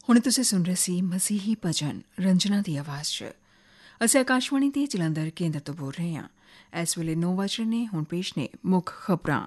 ਹੁਣ ਤੁਸੀਂ ਸੁਣ ਰਹੇ ਸੀ ਮਸੀਹੀ ਭਜਨ ਰੰਜਨਾ ਦੀ ਆਵਾਜ਼ 'ਚ। ਅਸੀਂ ਆਕਾਸ਼ਵਾਣੀ ਦੇ ਜਲੰਧਰ ਕੇਂਦਰ ਤੋਂ ਬੋਲ ਰਹੇ ਹਾਂ। ਇਸ ਵੇਲੇ 9 ਵਜ ਰਹੇ ਨੇ। ਹੁਣ ਪੇਸ਼ ਨੇ ਮੁੱਖ ਖਬਰਾਂ।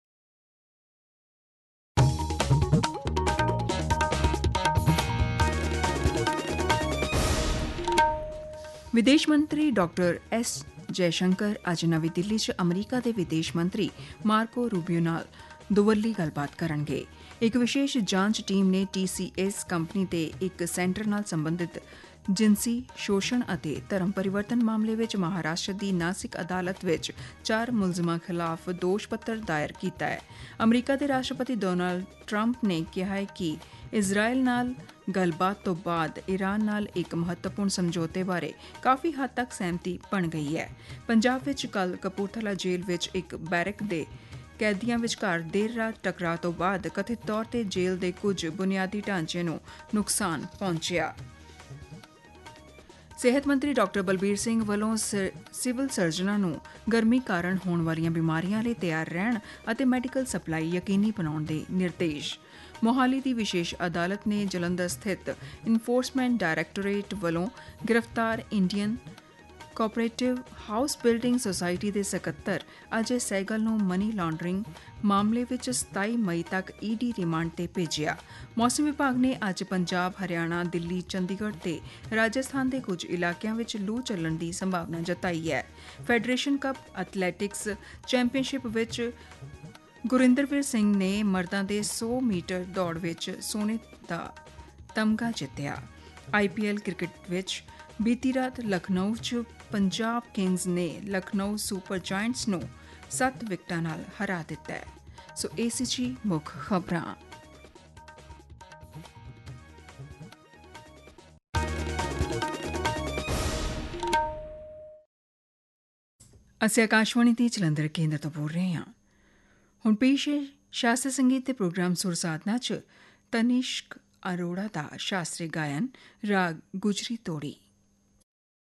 ਵਿਦੇਸ਼ ਮੰਤਰੀ ਡਾਕਟਰ ਐਸ ਜੈਸ਼ੰਕਰ ਅੱਜ ਨਵੀਂ ਦਿੱਲੀ 'ਚ ਅਮਰੀਕਾ ਦੇ ਵਿਦੇਸ਼ ਮੰਤਰੀ ਮਾਰਕੋ ਰੂਬੀਓ ਨਾਲ ਦੁਵੱਲੀ ਗੱਲਬਾਤ ਕਰਨਗੇ। ਇੱਕ ਵਿਸ਼ੇਸ਼ ਜਾਂਚ ਟੀਮ ਨੇ TCS ਕੰਪਨੀ ਦੇ ਇੱਕ ਸੈਂਟਰ ਨਾਲ ਸੰਬੰਧਿਤ ਜਿਨਸੀ ਸ਼ੋਸ਼ਣ ਅਤੇ ਧਰਮ ਪਰਿਵਰਤਨ ਮਾਮਲੇ ਵਿੱਚ ਮਹਾਰਾਸ਼ਟਰ ਦੀ ਨਾਸਿਕ ਅਦਾਲਤ ਵਿੱਚ 4 ਮੁਲਜ਼ਮਾਂ ਖਿਲਾਫ ਦੋਸ਼ ਪੱਤਰ ਦਾਇਰ ਕੀਤਾ ਹੈ। ਅਮਰੀਕਾ ਦੇ ਰਾਸ਼ਟਰਪਤੀ ਡੋਨਾਲਡ ਟਰੰਪ ਨੇ ਕਿਹਾ ਹੈ ਕਿ ਇਜ਼ਰਾਈਲ ਨਾਲ ਗੱਲਬਾਤ ਤੋਂ ਬਾਅਦ ਈਰਾਨ ਨਾਲ ਇੱਕ ਮਹੱਤਵਪੂਰਨ ਸਮਝੌਤੇ ਬਾਰੇ ਕਾਫੀ ਹੱਦ ਤੱਕ ਸਹਿਮਤੀ ਬਣ ਗਈ ਹੈ। ਪੰਜਾਬ ਵਿੱਚ ਕੱਲ੍ਹ ਕਪੂਰਥਲਾ ਜੇਲ੍ਹ ਵਿੱਚ ਇੱਕ ਬੈਰਕ ਦੇ ਕੈਦੀਆਂ ਵਿਚਕਾਰ ਦੇਰ ਰਾਤ ਟਕਰਾਅ ਤੋਂ ਬਾਅਦ ਕਥਿਤ ਤੌਰ ਤੇ ਜੇਲ੍ਹ ਦੇ ਕੁਝ ਬੁਨਿਆਦੀ ਢਾਂਚੇ ਨੂੰ ਨੁਕਸਾਨ ਪਹੁੰਚਿਆ। ਸਿਹਤ ਮੰਤਰੀ ਡਾਕਟਰ ਬਲਬੀਰ ਸਿੰਘ ਵੱਲੋਂ ਸਿਵਲ ਸਰਜਨਾਂ ਨੂੰ ਗਰਮੀ ਕਾਰਨ ਹੋਣ ਵਾਲੀਆਂ ਬਿਮਾਰੀਆਂ ਲਈ ਤਿਆਰ ਰਹਿਣ ਅਤੇ ਮੈਡੀਕਲ ਸਪਲਾਈ ਯਕੀਨੀ ਬਣਾਉਣ ਦੇ ਨਿਰਦੇਸ਼। ਮੋਹਾਲੀ ਦੀ ਵਿਸ਼ੇਸ਼ ਅਦਾਲਤ ਨੇ ਜਲੰਧਰ ਸਥਿਤ ਇਨਫੋਰਸਮੈਂਟ ਡਾਇਰੈਕਟੋਰੇਟ ਵੱਲੋਂ ਗ੍ਰਿਫਤਾਰ Indian cooperative house building society ਦੇ ਸਕੱਤਰ ਅਜੇ ਸਹਿਗਲ ਨੂੰ ਮਨੀ ਲਾਂਡਰਿੰਗ ਮਾਮਲੇ ਵਿੱਚ 27 ਮਈ ਤੱਕ ED ਰਿਮਾਂਡ ਤੇ ਭੇਜਿਆ। ਮੌਸਮ ਵਿਭਾਗ ਨੇ ਅੱਜ ਪੰਜਾਬ, ਹਰਿਆਣਾ, ਦਿੱਲੀ, ਚੰਡੀਗੜ੍ਹ ਤੇ ਰਾਜਸਥਾਨ ਦੇ ਕੁਝ ਇਲਾਕਿਆਂ ਵਿੱਚ ਲੂ ਚੱਲਣ ਦੀ ਸੰਭਾਵਨਾ ਜਤਾਈ ਹੈ। ਫੈਡਰੇਸ਼ਨ ਕੱਪ ਐਥਲੈਟਿਕਸ ਚੈਂਪੀਅਨਸ਼ਿਪ ਵਿੱਚ ਗੁਰਿੰਦਰਵੀਰ ਸਿੰਘ ਨੇ ਮਰਦਾਂ ਦੇ 100 ਮੀਟਰ ਦੌੜ ਵਿੱਚ ਸੋਨੇ ਦਾ ਤਮਗਾ ਜਿੱਤਿਆ। IPL ਕ੍ਰਿਕਟ ਵਿੱਚ ਬੀਤੀ ਰਾਤ ਲਖਨਊ 'ਚ ਪੰਜਾਬ ਕਿੰਗਜ਼ ਨੇ ਲਖਨਊ ਸੁਪਰ ਜਾਇੰਟਸ ਨੂੰ 7 ਵਿਕਟਾਂ ਨਾਲ ਹਰਾ ਦਿੱਤਾ ਹੈ। ਸੋ ਇਹ ਸੀ ਜੀ ਮੁੱਖ ਖਬਰਾਂ। ਅਸੀਂ ਆਕਾਸ਼ਵਾਣੀ ਦੇ ਜਲੰਧਰ ਕੇਂਦਰ ਤੋਂ ਬੋਲ ਰਹੇ ਹਾਂ। ਹੁਣ ਪੇਸ਼ ਹੈ ਸ਼ਾਸਤਰੀ ਸੰਗੀਤ ਦੇ ਪ੍ਰੋਗਰਾਮ ਸੁਰ ਸਾਧਨਾ 'ਚ ਤਨਿਸ਼ਕ ਅਰੋੜਾ ਦਾ ਸ਼ਾਸਤਰੀ ਗਾਇਨ ਰਾਗ ਗੁਜਰੀ ਤੋੜੀ।